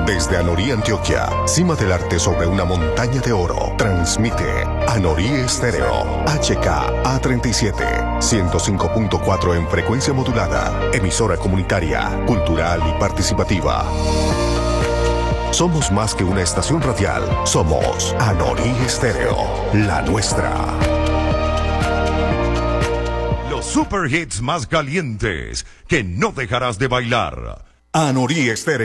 Desde Anorí, Antioquia, cima del arte sobre una montaña de oro, transmite Anorí Estéreo, HKA37, 105.4 en frecuencia modulada, emisora comunitaria, cultural y participativa. Somos más que una estación radial, somos Anorí Estéreo, la nuestra. Los super hits más calientes que no dejarás de bailar. Anorí Estéreo.